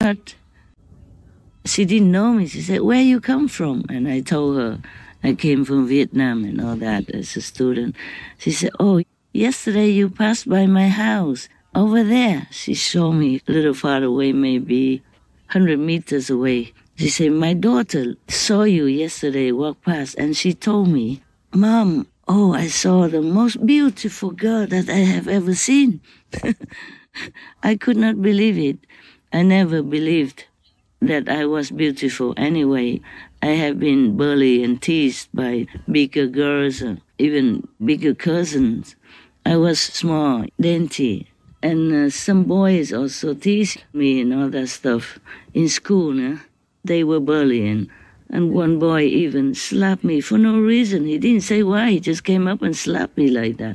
But she didn't know me. She said, "Where you come from?" And I told her I came from Vietnam and all that as a student. She said, "Oh, yesterday you passed by my house over there." She showed me a little far away, maybe 100 meters away. She said, "My daughter saw you yesterday walk past, and she told me, 'Mom, oh, I saw the most beautiful girl that I have ever seen.'" I could not believe it. I never believed that I was beautiful anyway. I have been bullied and teased by bigger girls, and even bigger cousins. I was small, dainty, and some boys also teased me and all that stuff. In school, they were bullying. And one boy even slapped me for no reason. He didn't say why, he just came up and slapped me like that.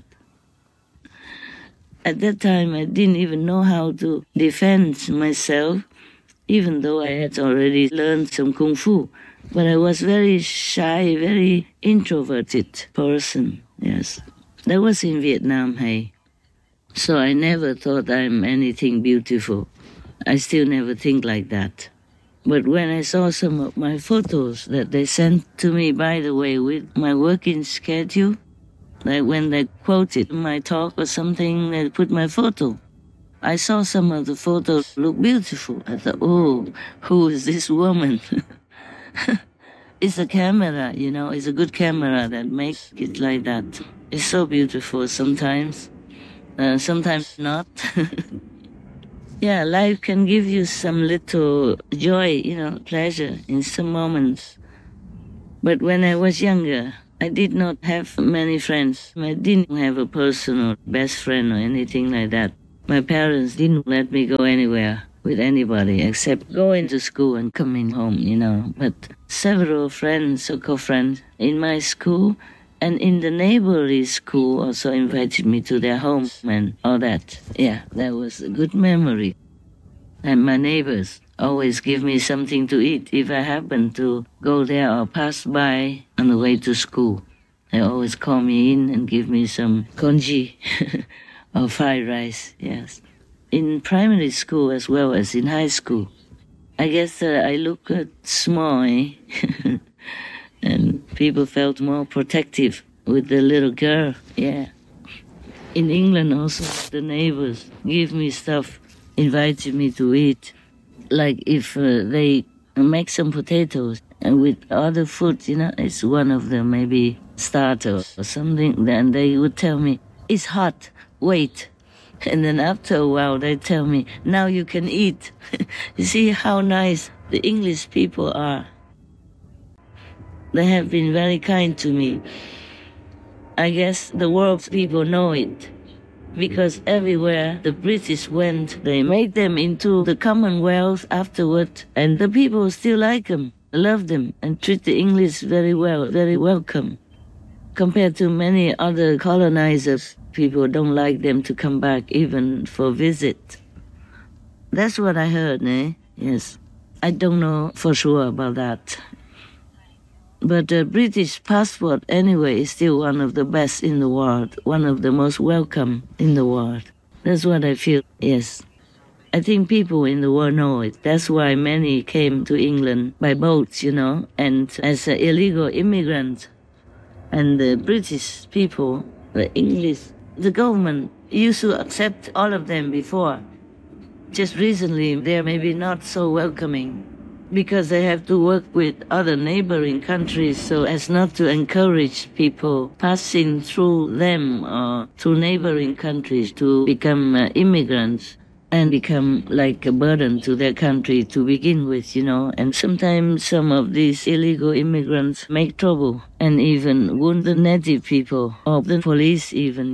At that time, I didn't even know how to defend myself, even though I had already learned some Kung Fu. But I was very shy, very introverted person, yes. That was in Vietnam, hey. So I never thought I'm anything beautiful. I still never think like that. But when I saw some of my photos that they sent to me, by the way, with my working schedule, like when they quoted my talk or something, they put my photo. I saw some of the photos look beautiful. I thought, oh, who is this woman? It's a camera, it's a good camera that makes it like that. It's so beautiful sometimes, sometimes not. Yeah, life can give you some little joy, pleasure in some moments. But when I was younger, I did not have many friends. I didn't have a personal best friend or anything like that. My parents didn't let me go anywhere with anybody except going to school and coming home, But several friends, so-called friends, in my school and in the neighborly school also invited me to their home and all that. Yeah, that was a good memory. And my neighbors always give me something to eat if I happen to go there or pass by on the way to school. They always call me in and give me some congee or fried rice, yes. In primary school as well as in high school. I guess I look small, and people felt more protective with the little girl, yeah. In England also, the neighbors give me stuff, invited me to eat. Like if they make some potatoes and with other food, it's one of them, maybe starter or something, then they would tell me, "It's hot, wait." And then after a while, they tell me, "Now you can eat." You see how nice the English people are. They have been very kind to me. I guess the world's people know it. Because everywhere the British went, they made them into the Commonwealth afterward, and the people still like them, love them, and treat the English very well, very welcome. Compared to many other colonizers, people don't like them to come back even for visit. That's what I heard, Yes. I don't know for sure about that. But the British passport, anyway, is still one of the best in the world, one of the most welcome in the world. That's what I feel, yes. I think people in the world know it. That's why many came to England by boats, and as an illegal immigrant. And the British people, the English, the government used to accept all of them before. Just recently, they're maybe not so welcoming, because they have to work with other neighboring countries so as not to encourage people passing through them or through neighboring countries to become immigrants and become like a burden to their country to begin with, And sometimes some of these illegal immigrants make trouble and even wound the native people or the police even,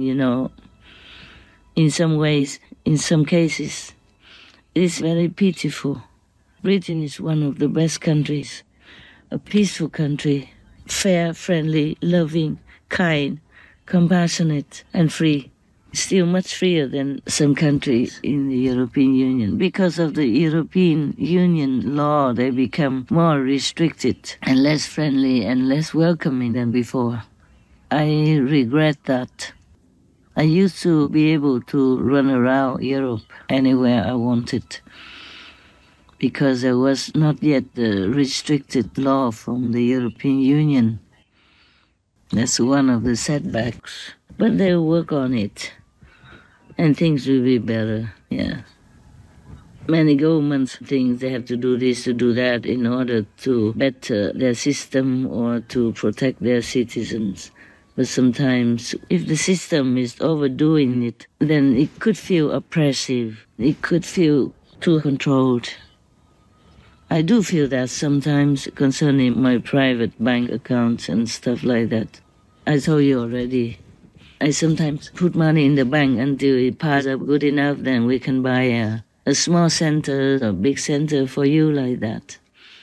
In some ways, in some cases, it's very pitiful. Britain is one of the best countries, a peaceful country, fair, friendly, loving, kind, compassionate, and free. Still much freer than some countries in the European Union. Because of the European Union law, they become more restricted and less friendly and less welcoming than before. I regret that. I used to be able to run around Europe anywhere I wanted, because there was not yet the restricted law from the European Union. That's one of the setbacks. But they'll work on it, and things will be better, yeah. Many governments think they have to do this, to do that in order to better their system or to protect their citizens. But sometimes, if the system is overdoing it, then it could feel oppressive. It could feel too controlled. I do feel that sometimes concerning my private bank accounts and stuff like that. I told you already. I sometimes put money in the bank until it piles up good enough, then we can buy a small center, a big center for you like that.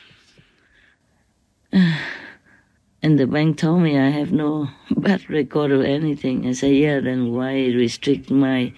And the bank told me I have no bad record or anything. I said, yeah, then why restrict my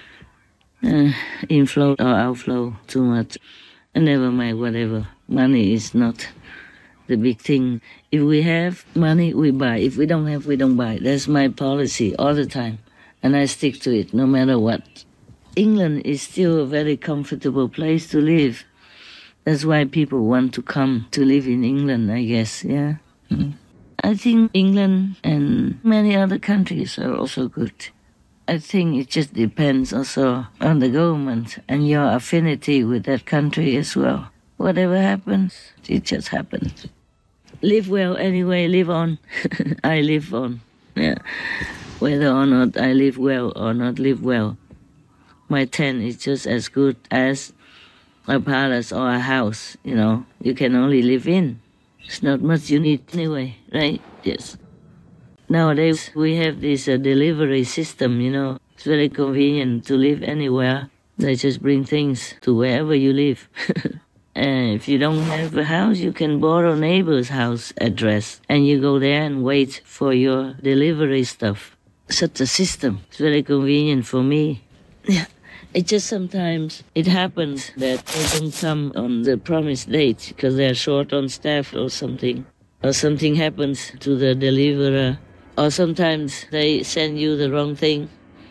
inflow or outflow too much? And never mind, whatever. Money is not the big thing. If we have money, we buy. If we don't have, we don't buy. That's my policy all the time. And I stick to it no matter what. England is still a very comfortable place to live. That's why people want to come to live in England, I guess, yeah. Mm. I think England and many other countries are also good. I think it just depends also on the government and your affinity with that country as well. Whatever happens, it just happens. Live well anyway, live on. I live on, yeah. Whether or not I live well or not live well. My tent is just as good as a palace or a house, you know. You can only live in. It's not much you need anyway, right? Yes. Nowadays, we have this delivery system, you know. It's very convenient to live anywhere. They just bring things to wherever you live. And if you don't have a house, you can borrow neighbor's house address. And you go there and wait for your delivery stuff. Such a system. It's very convenient for me. Yeah. It just sometimes it happens that they don't come on the promised date because they're short on staff or something. Or something happens to the deliverer. Or sometimes they send you the wrong thing.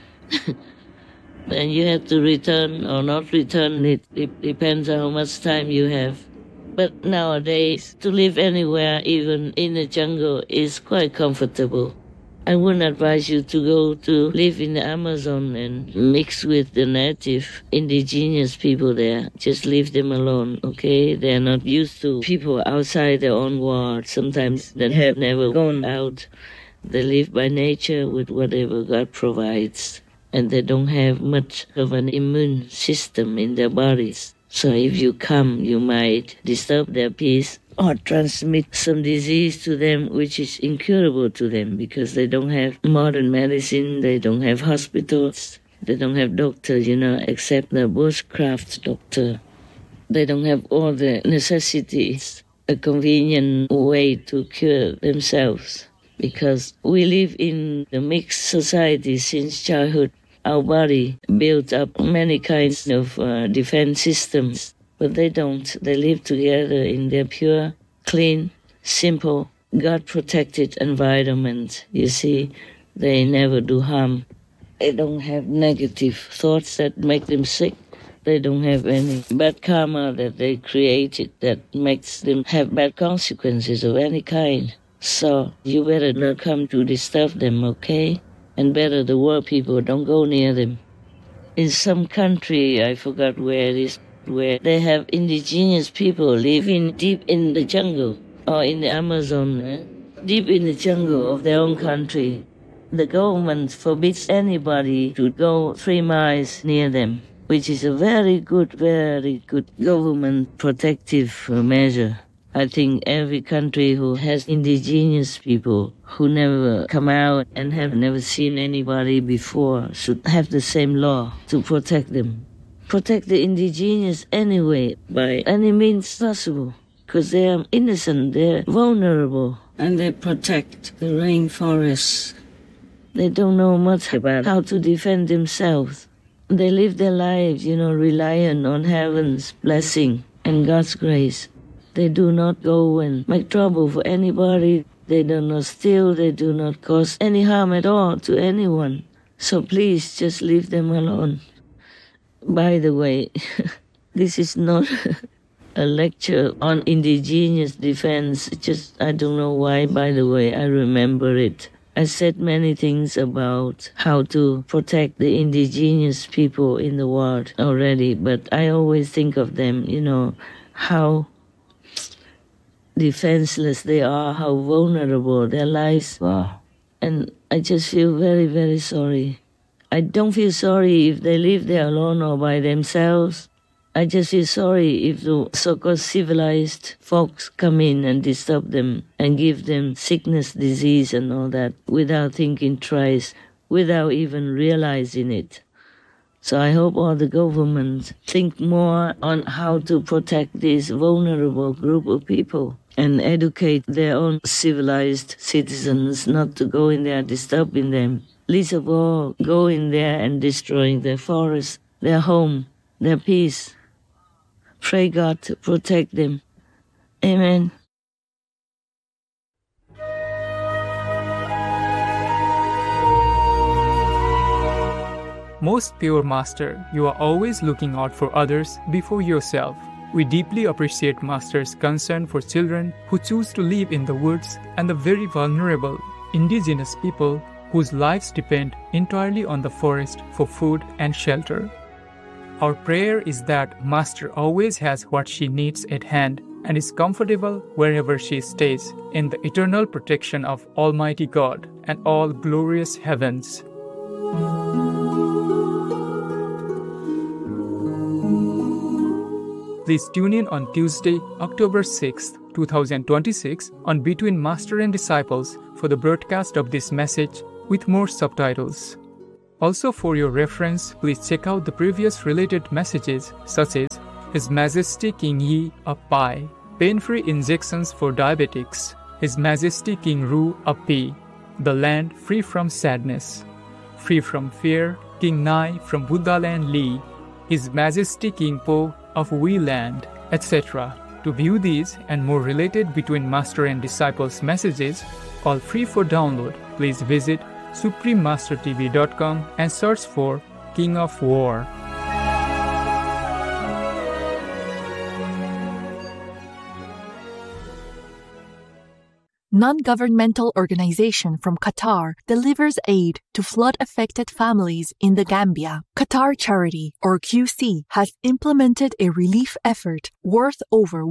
Then you have to return or not return it. It depends on how much time you have. But nowadays, to live anywhere, even in the jungle, is quite comfortable. I wouldn't advise you to go to live in the Amazon and mix with the native indigenous people there. Just leave them alone, okay? They're not used to people outside their own world. Sometimes they have never gone out. They live by nature with whatever God provides. And they don't have much of an immune system in their bodies. So if you come, you might disturb their peace or transmit some disease to them which is incurable to them because they don't have modern medicine, they don't have hospitals, they don't have doctors, you know, except the bushcraft doctor. They don't have all the necessities, a convenient way to cure themselves because we live in a mixed society since childhood. Our body built up many kinds of defense systems, but they don't. They live together in their pure, clean, simple, God-protected environment. You see, they never do harm. They don't have negative thoughts that make them sick. They don't have any bad karma that they created that makes them have bad consequences of any kind. So you better not come to disturb them, okay? And better the world people don't go near them. In some country, I forgot where it is, where they have indigenous people living deep in the jungle or in the Amazon, deep in the jungle of their own country. The government forbids anybody to go 3 miles near them, which is a very good government protective measure. I think every country who has indigenous people who never come out and have never seen anybody before should have the same law to protect them. Protect the indigenous anyway, by any means possible, because they are innocent, they're vulnerable, and they protect the rainforests. They don't know much about how to defend themselves. They live their lives, relying on heaven's blessing and God's grace. They do not go and make trouble for anybody. They do not steal. They do not cause any harm at all to anyone. So please just leave them alone. By the way, this is not a lecture on indigenous defense. I don't know why, by the way, I remember it. I said many things about how to protect the indigenous people in the world already, but I always think of them, how defenseless they are, how vulnerable their lives are. And I just feel very, very sorry. I don't feel sorry if they live there alone or by themselves. I just feel sorry if the so-called civilized folks come in and disturb them and give them sickness, disease and all that without thinking twice, without even realizing it. So I hope all the governments think more on how to protect this vulnerable group of people and educate their own civilized citizens not to go in there disturbing them. Least of all, go in there and destroying their forests, their home, their peace. Pray God to protect them. Amen. Most pure Master, you are always looking out for others before yourself. We deeply appreciate Master's concern for children who choose to live in the woods and the very vulnerable indigenous people whose lives depend entirely on the forest for food and shelter. Our prayer is that Master always has what she needs at hand and is comfortable wherever she stays in the eternal protection of Almighty God and all glorious heavens. Please tune in on Tuesday, October 6, 2026 on Between Master and Disciples for the broadcast of this message with more subtitles. Also, for your reference, please check out the previous related messages such as His Majesty King Yi of Pai, pain-free injections for diabetics, His Majesty King Ru of Pi, the land free from sadness, free from fear, King Nai from Buddha Land Li, His Majesty King Po of Wei Land, etc. To view these and more related Between Master and Disciples messages, all free for download, please visit suprememastertv.com and search for King of War. Non-governmental organization from Qatar delivers aid to flood-affected families in the Gambia. Qatar Charity, or QC, has implemented a relief effort worth over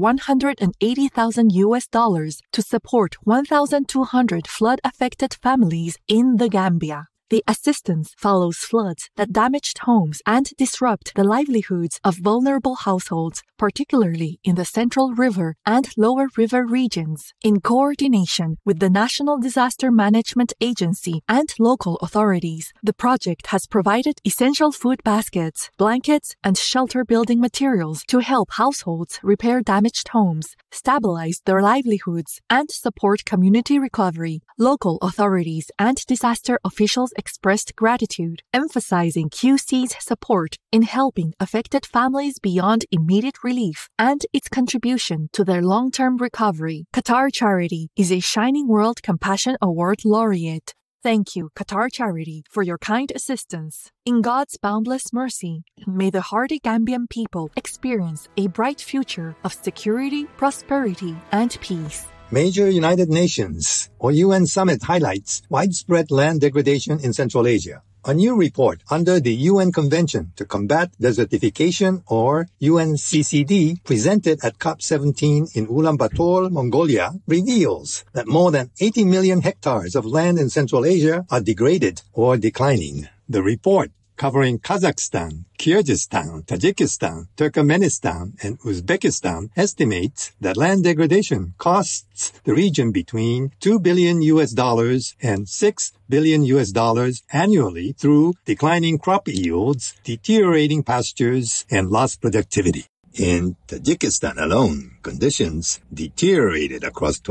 $180,000 to support 1,200 flood-affected families in the Gambia. The assistance follows floods that damaged homes and disrupt the livelihoods of vulnerable households, particularly in the Central River and Lower River regions. In coordination with the National Disaster Management Agency and local authorities, the project has provided essential food baskets, blankets, and shelter building materials to help households repair damaged homes, stabilize their livelihoods, and support community recovery. Local authorities and disaster officials expressed gratitude, emphasizing QC's support in helping affected families beyond immediate relief and its contribution to their long-term recovery. Qatar Charity is a Shining World Compassion Award laureate. Thank you, Qatar Charity, for your kind assistance. In God's boundless mercy, may the hardy Gambian people experience a bright future of security, prosperity, and peace. Major United Nations or UN summit highlights widespread land degradation in Central Asia. A new report under the UN Convention to Combat Desertification, or UNCCD, presented at COP17 in Ulaanbaatar, Mongolia, reveals that more than 80 million hectares of land in Central Asia are degraded or declining. The report, covering Kazakhstan, Kyrgyzstan, Tajikistan, Turkmenistan, and Uzbekistan, estimates that land degradation costs the region between $2 billion and $6 billion annually through declining crop yields, deteriorating pastures, and lost productivity. In Tajikistan alone, conditions deteriorated across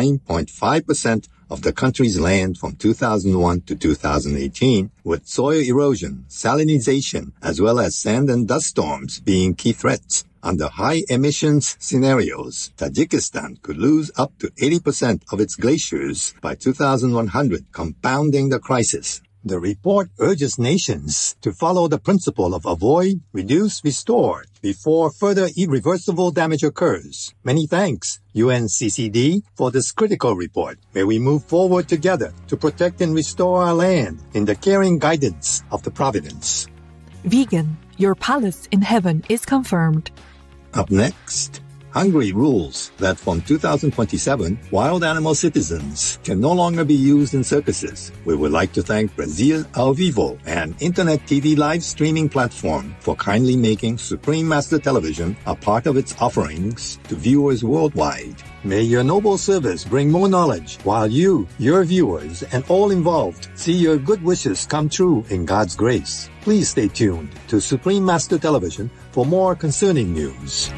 29.5% of the country's land from 2001 to 2018, with soil erosion, salinization, as well as sand and dust storms being key threats. Under high emissions scenarios, Tajikistan could lose up to 80% of its glaciers by 2100, compounding the crisis. The report urges nations to follow the principle of avoid, reduce, restore before further irreversible damage occurs. Many thanks, UNCCD, for this critical report, where we move forward together to protect and restore our land in the caring guidance of the Providence. Vegan, your palace in heaven is confirmed. Up next, Hungary rules that from 2027, wild animal citizens can no longer be used in circuses. We would like to thank Brazil Ao Vivo, an internet TV live streaming platform, for kindly making Supreme Master Television a part of its offerings to viewers worldwide. May your noble service bring more knowledge while you, your viewers, and all involved see your good wishes come true in God's grace. Please stay tuned to Supreme Master Television for more concerning news.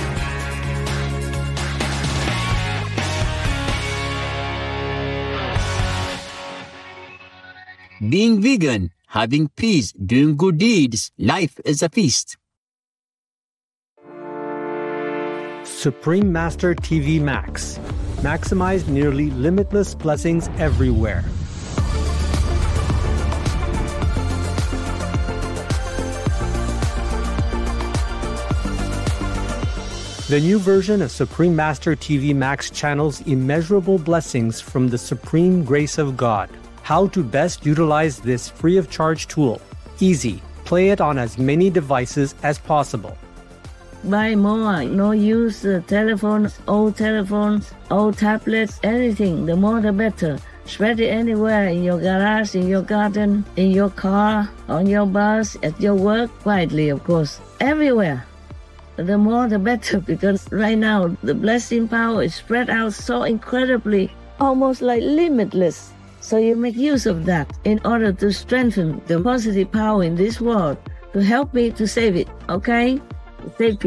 Being vegan, having peace, doing good deeds, life is a feast. Supreme Master TV Max. Maximize nearly limitless blessings everywhere. The new version of Supreme Master TV Max channels immeasurable blessings from the supreme grace of God. How to best utilize this free-of-charge tool. Easy. Play it on as many devices as possible. Buy more. No use telephones, old tablets, anything. The more the better. Spread it anywhere, in your garage, in your garden, in your car, on your bus, at your work, quietly, of course. Everywhere. The more the better, because right now the blessing power is spread out so incredibly, almost like limitless. So you make use of that in order to strengthen the positive power in this world, to help me to save it, okay? Save